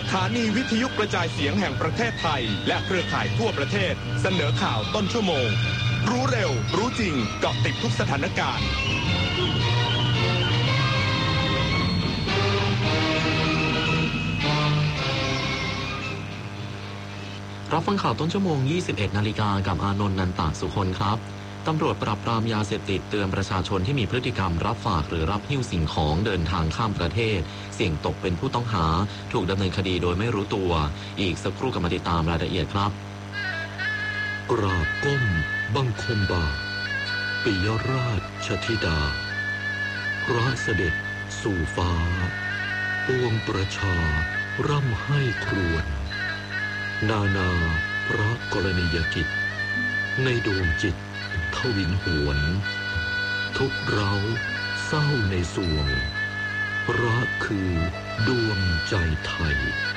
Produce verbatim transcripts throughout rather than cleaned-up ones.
ถานีวิทยุกระจายเสียงแห่งประเทศไทยและเครือข่ายทั่วประเทศเสนอข่าวต้นชั่วโมงรู้เร็วรู้จริงเกาะติดทุกสถานการณ์รับฟังข่าวต้นชั่วโมง ยี่สิบเอ็ดนาฬิกากับอานนท์ นันตะสุคนครับตำรวจปราบปรามยาเสพติดเตือนประชาชนที่มีพฤติกรรมรับฝากหรือรับหิ้วสิ่งของเดินทางข้ามประเทศเสี่ยงตกเป็นผู้ต้องหาถูกดำเนินคดีโดยไม่รู้ตัวอีกสักครู่กลับมาติดตามรายละเอียดครับกราบก้มบังคมบาทปิยราชธิดาพระเสด็จสู่ฟ้าปวงประชาร่ำให้ครวญนานาพระกรณียกิจในดวงจิตทวินหวนทุกเราเศร้าในสวงรักคือดวงใจไทย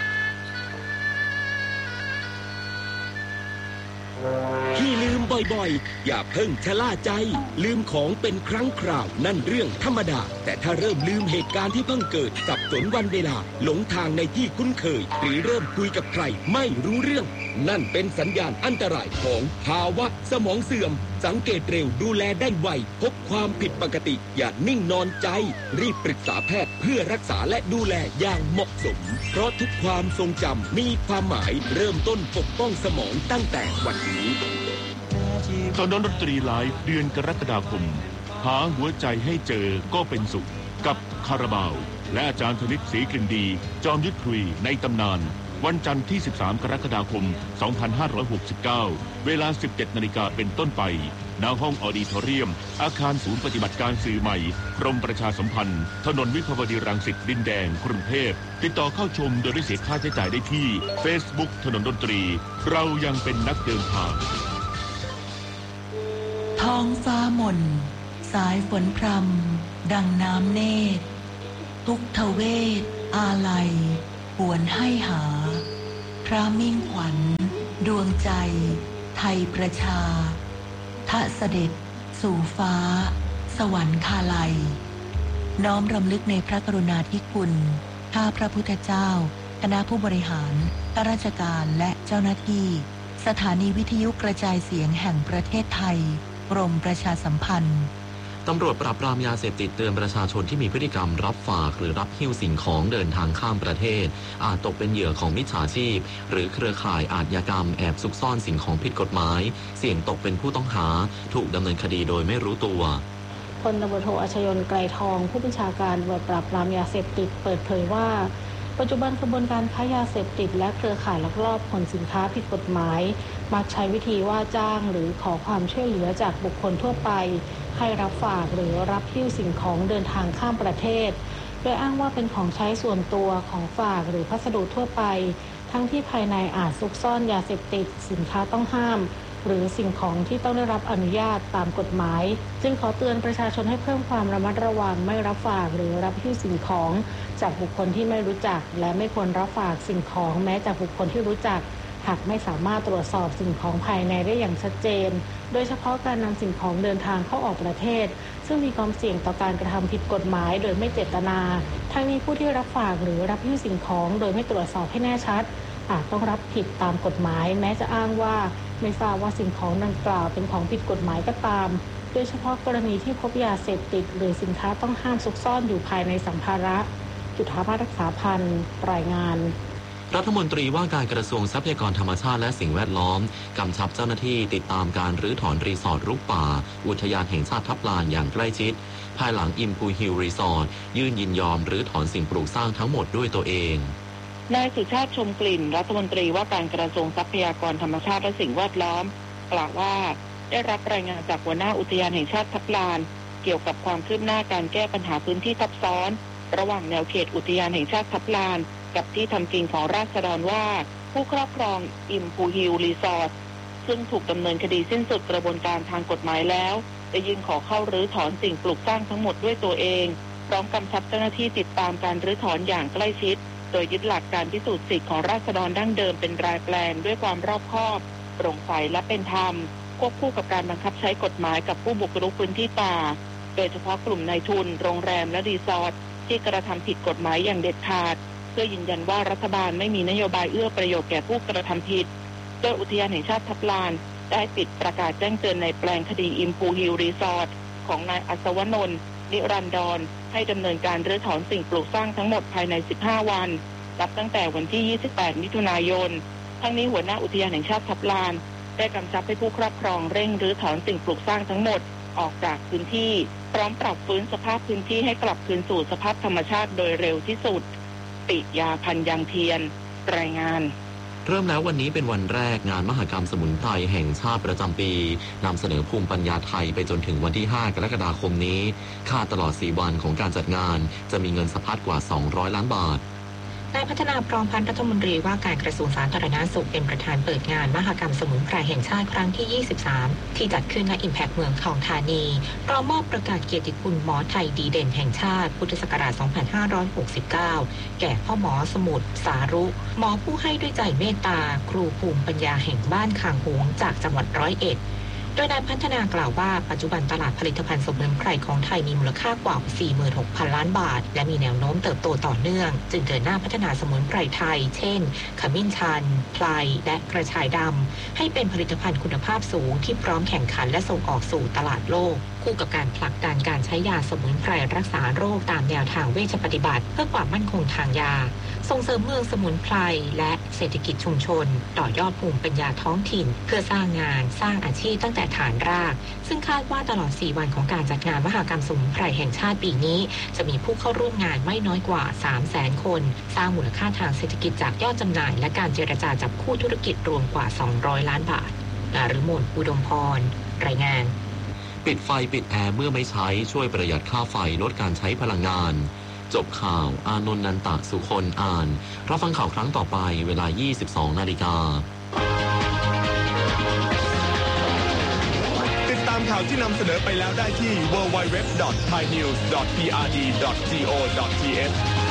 ที่ลืมบ่อยๆอย่าเพิ่งชะล่าใจลืมของเป็นครั้งคราวนั่นเรื่องธรรมดาแต่ถ้าเริ่มลืมเหตุการณ์ที่เพิ่งเกิดสับสนวันเวลาหลงทางในที่คุ้นเคยหรือเริ่มคุยกับใครไม่รู้เรื่องนั่นเป็นสัญญาณอันตรายของภาวะสมองเสื่อมสังเกตเร็วดูแลได้ไวพบความผิดปกติอย่านิ่งนอนใจรีบปรึกษาแพทย์เพื่อรักษาและดูแลอย่างเหมาะสมเพราะทุกความทรงจำมีความหมายเริ่มต้นปกป้องสมองตั้งแต่วันนี้ตอนดนตรีไลฟ์เดือนกรกฎาคมหาหัวใจให้เจอก็เป็นสุขกับคาราบาวและอาจารย์ธนิตศรีกลิ่นดีจอมยุทธคุยในตำนานวันจันทร์ที่สิบสามกรกฎาคมสองพันห้าร้อยหกสิบเก้าเวลา สิบเจ็ดนาฬิกาเป็นต้นไปณห้องออดิทอเรียมอาคารศูนย์ปฏิบัติการสื่อใหม่กรมประชาสัมพันธ์ถนนวิภาวดีรังสิตดินแดงกรุงเทพติดต่อเข้าชมโดยไม่เสียค่าใช้จ่ายได้ที่ Facebook ถนนดนตรีเรายังเป็นนักเดินทางท้องฟ้ามนสายฝนพรำดังน้ำเนตรทุกทเวศอาลัยหวนให้หาพระมิ่งขวัญดวงใจไทยประชาทะเสด็จสู่ฟ้าสวรรคาลัยน้อมรำลึกในพระกรุณาธิคุณข้าพระพุทธเจ้าคณะผู้บริหารข้าราชการและเจ้าหน้าที่สถานีวิทยุกระจายเสียงแห่งประเทศไทยกรมประชาสัมพันธ์ตำรวจปราบปรามยาเสพติดเตือนประชาชนที่มีพฤติกรรมรับฝากหรือรับหิ้วสิ่งของเดินทางข้ามประเทศอาจตกเป็นเหยื่อของมิจฉาชีพหรือเครือข่ายอาชญากรรมแอบซุกซ่อนสิ่งของผิดกฎหมายเสี่ยงตกเป็นผู้ต้องหาถูกดำเนินคดีโดยไม่รู้ตัวพลตำรวจโทอัชยนต์ไกรทองผู้บัญชาการตำรวจปราบปรามยาเสพติดเปิดเผยว่าปัจจุบันกระบวนการค้ายาเสพติดและเครือข่ายลักลอบขนสินค้าผิดกฎหมายมักใช้วิธีว่าจ้างหรือขอความช่วยเหลือจากบุคคลทั่วไปให้รับฝากหรือรับหิ้วสิ่งของเดินทางข้ามประเทศโดยอ้างว่าเป็นของใช้ส่วนตัวของฝากหรือพัสดุทั่วไปทั้งที่ภายในอาจซุกซ่อนยาเสพติดสินค้าต้องห้ามหรือสิ่งของที่ต้องได้รับอนุญาตตามกฎหมายจึงขอเตือนประชาชนให้เพิ่มความระมัดระวังไม่รับฝากหรือรับหิ้วสิ่งของจากบุคคลที่ไม่รู้จักและไม่ควรรับฝากสิ่งของแม้จากบุคคลที่รู้จักหากไม่สามารถตรวจสอบสิ่งของภายในได้อย่างชัดเจนโดยเฉพาะการนำสิ่งของเดินทางเข้าออกประเทศซึ่งมีความเสี่ยงต่อการกระทำผิดกฎหมายโดยไม่เจตนาทั้งนี้ผู้ที่รับฝากหรือรับหิ้วสิ่งของโดยไม่ตรวจสอบให้แน่ชัดอาจต้องรับผิดตามกฎหมายแม้จะอ้างว่าไม่ทราบว่าสิ่งของดังกล่าวเป็นของผิดกฎหมายก็ตามโดยเฉพาะกรณีที่พบยาเสพติดหรือสินค้าต้องห้ามซุกซ่อนอยู่ภายในสัมภาระจุฑาภารักษาพันธ์รายงานรัฐมนตรีว่าการกระทรวงทรัพยากรธรรมชาติและสิ่งแวดล้อมกำชับเจ้าหน้าที่ติดตามการรื้อถอนรีสอร์ทรุกป่าอุทยานแห่งชาติทับลานอย่างใกล้ชิดภายหลังอิมพูฮิลรีสอร์ทยื่นยินยอมรื้อถอนสิ่งปลูกสร้างทั้งหมดด้วยตัวเองนายสุชาติชมกลิ่นรัฐมนตรีว่าการกระทรวงทรัพยากรธรรมชาติและสิ่งแวดล้อมกล่าวว่าได้รับรายงานจากหัวหน้าอุทยานแห่งชาติทับลานเกี่ยวกับความคืบหน้าการแก้ปัญหาพื้นที่ทับซ้อนระหว่างแนวเขตอุทยานแห่งชาติทับลานกับที่ทำกินของราษฎรว่าผู้ครอบครองอิมพูฮิลรีสอร์ทซึ่งถูกดำเนินคดีสิ้นสุดกระบวนการทางกฎหมายแล้วได้ยื่นขอเข้ารื้อถอนสิ่งปลูกสร้างทั้งหมดด้วยตัวเองพร้อมกำชับเจ้าหน้าที่ติดตามการรื้อถอนอย่างใกล้ชิดโดยยึดหลักการพิสูจน์สิทธิของราษฎรดั้งเดิมเป็นรายแปลงด้วยความรอบคอบโปร่งใสและเป็นธรรมควบคู่กับการบังคับใช้กฎหมายกับผู้บุกรุกพื้นที่ป่าโดยเฉพาะกลุ่มนายทุนโรงแรมและรีสอร์ทที่กระทำผิดกฎหมายอย่างเด็ดขาดเพื่อยืนยันว่ารัฐบาลไม่มีนโยบายเอื้อประโยชน์แก่ผู้กระทำผิดโดยอุทยานแห่งชาติทับลานได้ติดประกาศแจ้งเตือนในแปลงคดีอิมพูฮิลรีสอร์ทของนายอัศวนนท์นิรันดรให้ดำเนินการรื้อถอนสิ่งปลูกสร้างทั้งหมดภายในสิบห้าวันนับตั้งแต่วันที่ยี่สิบแปดมิถุนายนทั้งนี้หัวหน้าอุทยานแห่งชาติทับลานได้กำชับให้ผู้ครอบครองเร่งรื้อถอนสิ่งปลูกสร้างทั้งหมดออกจากพื้นที่พร้อมปรับฟื้นสภาพพื้นที่ให้กลับคืนสู่สภาพธรรมชาติโดยเร็วที่สุดปิยาพันธ์ยังเทียนรายงานเริ่มแล้ววันนี้เป็นวันแรกงานมหกรรมสมุนไพรแห่งชาติประจำปีนำเสนอภูมิปัญญาไทยไปจนถึงวันที่ห้ากรกฎาคมนี้คาดตลอดสี่วันของการจัดงานจะมีเงินสะพัดกว่าสองร้อยล้านบาทนายพัฒนาพร้อมพันธ์รัฐมนตรีว่าการกระทรวงสาธารณสุขเป็นประธานเปิดงานมหกรรมสมุนไพรแห่งชาติครั้งที่ยี่สิบสามที่จัดขึ้นณ Impact เมืองทองธานีพร้อมมอบประกาศเกียรติคุณหมอไทยดีเด่นแห่งชาติพุทธศักราชสองพันห้าร้อยหกสิบเก้าแก่พ่อหมอสมุทรสารุหมอผู้ให้ด้วยใจเมตตาครูภูมิปัญญาแห่งบ้านคางหงจากจังหวัดร้อยเอ็ดโดยนายพัฒนากล่าวว่าปัจจุบันตลาดผลิตภัณฑ์สมุนไพรของไทยมีมูลค่ากว่า สี่หมื่นหกพัน ล้านบาทและมีแนวโน้มเติบโตต่อเนื่องจึงเดินหน้าพัฒนาสมุนไพรไทยเช่นขมิ้นชันไพรและกระชายดำให้เป็นผลิตภัณฑ์คุณภาพสูงที่พร้อมแข่งขันและส่งออกสู่ตลาดโลกคู่กับการผลักดันการใช้ยาสมุนไพรรักษาโรคตามแนวทางเวชปฏิบัติเพื่อความมั่นคงทางยาส่งเสริมเมืองสมุนไพรและเศรษฐกิจชุมชนต่อยอดภูมิปัญญาท้องถิ่นเพื่อสร้างงานสร้างอาชีพตั้งแต่ฐานรากซึ่งคาดว่าตลอดสี่วันของการจัดงานมหกรรมสมุนไพรแห่งชาติปีนี้จะมีผู้เข้าร่วมงานไม่น้อยกว่า สามแสน คนสร้างมูลค่าทางเศรษฐกิจจากยอดจำหน่ายและการเจรจาจับคู่ธุรกิจรวมกว่าสองร้อยล้านบาทนฤมลอุดมพรรายงานปิดไฟปิดแอร์เมื่อไม่ใช้ช่วยประหยัดค่าไฟลดการใช้พลังงานจบข่าวอานนท์นันตะสุคนอ่านรับฟังข่าวครั้งต่อไปเวลา ยี่สิบสองนาฬิกาติดตามข่าวที่นำเสนอไปแล้วได้ที่ ดับเบิลยู ดับเบิลยู ดับเบิลยู ดอท ไทยนิวส์ ดอท พี อาร์ ดี ดอท ซี โอ ดอท ที เอช